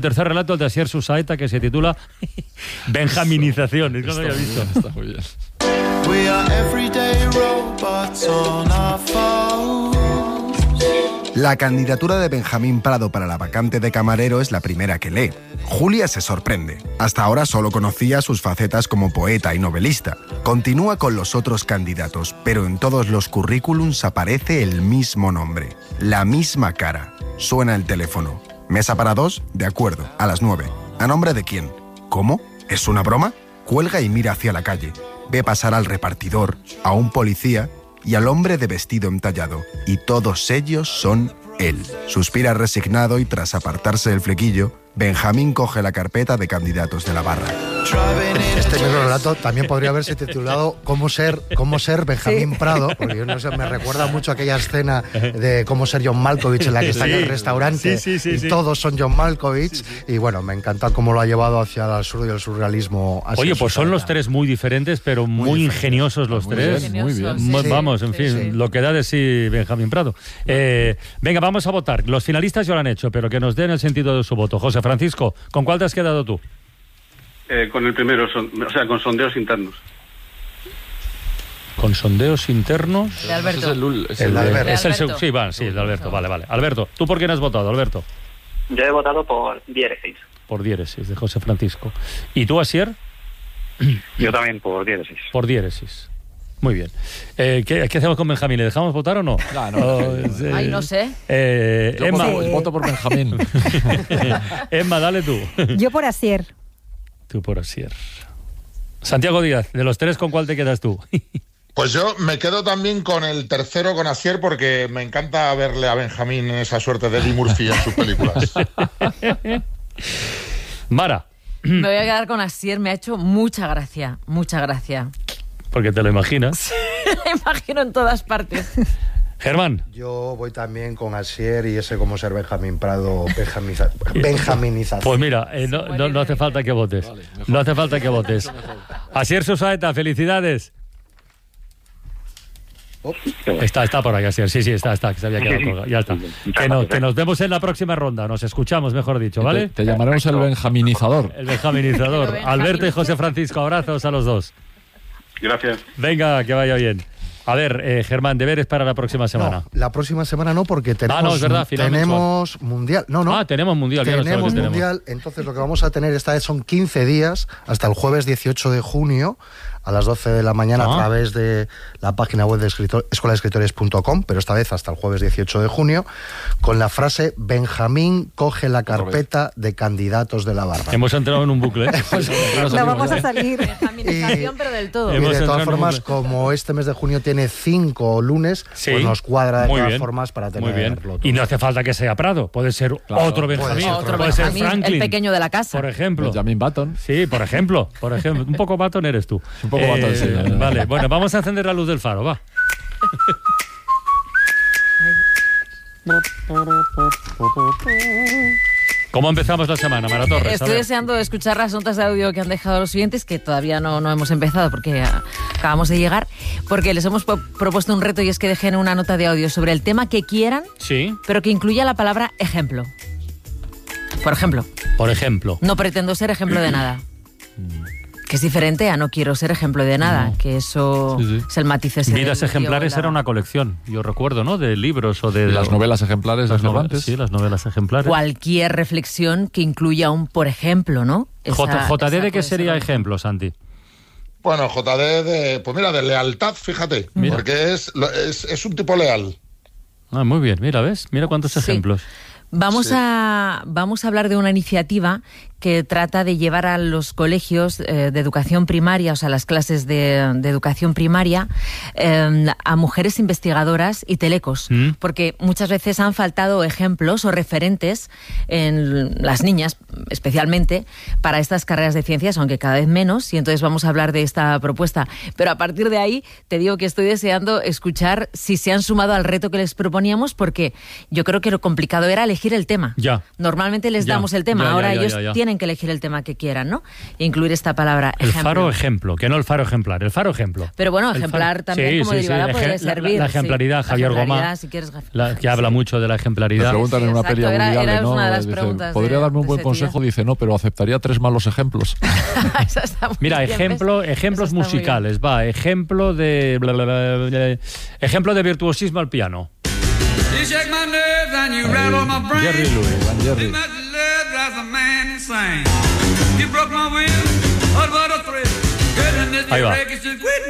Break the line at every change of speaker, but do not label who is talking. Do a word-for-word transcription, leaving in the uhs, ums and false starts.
Tercer relato, el de Asier Susaeta, que se titula Benjaminización. Es que no lo había visto.
Está muy bien.
We are everyday robots on our phones.
La candidatura de Benjamín Prado para la vacante de camarero es la primera que lee. Julia se sorprende. Hasta ahora solo conocía sus facetas como poeta y novelista. Continúa con los otros candidatos, pero en todos los currículums aparece el mismo nombre, la misma cara. Suena el teléfono. ¿Mesa para dos? De acuerdo, a las nueve. ¿A nombre de quién? ¿Cómo? ¿Es una broma? Cuelga y mira hacia la calle. Ve pasar al repartidor, a un policía y al hombre de vestido entallado, y todos ellos son él. Suspira resignado y tras apartarse del flequillo, Benjamín coge la carpeta de candidatos de la barra.
Este mismo relato también podría haberse titulado ¿Cómo ser, cómo ser Benjamín
Sí.
Prado? Porque yo no sé, me recuerda mucho aquella escena de cómo ser John Malkovich en la que está en el restaurante
Sí, sí, sí,
y
sí.
todos son John Malkovich. Y bueno, me encanta cómo lo ha llevado hacia el absurdo y el surrealismo. Así
Oye,
en
pues
su
son los
carrera.
tres muy diferentes, pero muy, ingeniosos los
Muy
tres.
bien, muy bien.
Mu-
Sí.
Vamos, en
Sí,
fin,
sí.
lo que da de sí Benjamín Prado. Eh, venga, vamos a votar. Los finalistas ya lo han hecho, pero que nos den el sentido de su voto. José Francisco, ¿con cuál te has quedado tú?
Eh, con el primero, son, o sea, con sondeos internos.
¿Con sondeos internos?
De Alberto.
Ese es el, ul- es
El
el-
de Alberto.
Es el
Alberto.
seg- sí, va, sí, el de Alberto, vale, vale. Alberto, ¿tú por quién has votado, Alberto?
Yo he votado por diéresis.
Por diéresis, de José Francisco. ¿Y tú, Asier?
Yo también por diéresis.
Por diéresis. Muy bien. Eh, ¿qué, qué hacemos con Benjamín? ¿Le dejamos votar o no?
Ah, no.
Oh, es, eh,
Ay, no sé.
eh,
Yo
Emma,
voto, voto por Benjamín.
Emma, dale tú.
Yo por Asier.
Tú por Asier. Santiago Díaz, de los tres, ¿con cuál te quedas tú?
Pues yo me quedo también con el tercero, con Asier, porque me encanta verle a Benjamín en esa suerte de Eddie Murphy en sus películas.
Mara,
Me voy a quedar con Asier, me ha hecho mucha gracia, mucha gracia.
porque te lo imaginas.
Me imagino en todas partes.
Germán.
Yo voy también con Asier y ese Cómo ser Benjamín Prado, benjamiza, benjaminización.
Pues mira, eh, no, no, no hace falta que votes. No hace falta que votes. Asier Susaeta, felicidades. Está, está por ahí, Asier. Sí, sí, está, está, que se había quedado colgado. Ya está. Que, no- que nos vemos en la próxima ronda. Nos escuchamos, mejor dicho,
Te,
¿vale?
te llamaremos el benjaminizador.
El benjaminizador.
El benjamin-
Alberto y José Francisco, abrazos a los dos.
Gracias.
Venga, que vaya bien. A ver, eh, Germán, deberes para la próxima semana.
No, la próxima semana no, porque tenemos,
Ah, no, es verdad, final
tenemos mundial. No, no.
Ah, tenemos mundial. ya lo sabes
Tenemos
que tenemos.
mundial, entonces lo que vamos a tener esta vez son quince días hasta el jueves dieciocho de junio a las doce de la mañana
Ah.
a través de la página web de escritor, escuela de escritores punto com, pero esta vez hasta el jueves dieciocho de junio, con la frase Benjamín coge la carpeta de candidatos de la barra.
Hemos entrado en un bucle. ¿eh?
No vamos a salir.
Benjaminización, pero del todo.
Y
Hemos
de
entrado
todas
en un
formas,
bucle.
como este mes de junio tiene cinco lunes,
Sí.
pues nos cuadra de
Muy
todas
bien.
formas para
Muy bien.
tenerlo
Y
todo.
no hace falta que sea Prado. Puede ser
Claro.
otro
Puede
Benjamín.
ser
Otro
Puede ser
Benjamín,
Franklin.
el pequeño de la casa.
Por ejemplo.
Benjamin Button.
Sí, por ejemplo, por ejemplo, un poco batón eres tú.
Un poco batón, sí.
Vale, bueno, vamos a encender la luz del faro, va. ¿Cómo empezamos la semana, Mara Torres? A
Estoy
ver.
deseando escuchar las notas de audio que han dejado los oyentes, que todavía no, no hemos empezado porque ah, acabamos de llegar, porque les hemos po- propuesto un reto y es que dejen una nota de audio sobre el tema que quieran,
Sí,
pero que incluya la palabra ejemplo. Por ejemplo,
por ejemplo.
no pretendo ser ejemplo de nada. Que es diferente a no quiero ser ejemplo de nada,
No.
que eso
Sí, sí.
es el matiz ese
Vidas
del
ejemplares
tío, la-
era una colección, yo recuerdo, ¿no? De libros o de...
Y las novelas ejemplares
las
de
novelas,
Cervantes.
sí, las novelas ejemplares.
Cualquier reflexión que incluya un por ejemplo, ¿no? Esa-
J- JD,
esa
¿de qué
puede
sería
ser-
ejemplo, Santi?
Bueno, J D de, pues mira, de lealtad, fíjate,
Mira.
porque es, lo- es, es un tipo leal.
Ah, muy bien, mira, ¿ves? Mira cuántos
Sí.
ejemplos.
Vamos,
Sí.
a, vamos a hablar de una iniciativa que trata de llevar a los colegios eh, de educación primaria, o sea, las clases de, de educación primaria, eh, a mujeres investigadoras y telecos,
Mm.
porque muchas veces han faltado ejemplos o referentes en las niñas, especialmente para estas carreras de ciencias, aunque cada vez menos, y entonces vamos a hablar de esta propuesta. Pero a partir de ahí te digo que estoy deseando escuchar si se han sumado al reto que les proponíamos, porque yo creo que lo complicado era elegir el tema.
Ya.
Normalmente les
Ya,
damos el tema,
ya, ya,
ahora
ya,
ellos
ya, ya.
tienen que elegir el tema que quieran, ¿no? E incluir esta palabra
El
ejemplo.
faro ejemplo, que no el faro ejemplar, el faro ejemplo.
Pero bueno,
El
ejemplar
faro-
también
Sí,
como
sí,
derivada
sí,
puede
eje- la-
servir.
La,
sí.
ejemplaridad,
La
Javier
ejemplaridad,
Gomá,
si quieres,
la- que habla mucho de la
Le
ejemplaridad.
preguntan en una
exacto,
peli a Woody
era- era
Allen, ¿no?
una de las
Dice,
preguntas
¿podría
de-
darme un
de
buen
ese
consejo?
tío.
Dice, no, pero aceptaría tres malos ejemplos.
Esa está muy
Mira,
bien,
ejemplo,
¿ves?
ejemplos
Eso está muy bien.
musicales, va, ejemplo de bla, bla, bla, bla, ejemplo de virtuosismo al piano.
You shake my nerves and you rattle my brain.
Jerry Lewis.
Van Jerry.
You make the love drives a man insane. You broke my will, oh, what a thrill. Goodness,
Ahí
you
va.
break it, you quit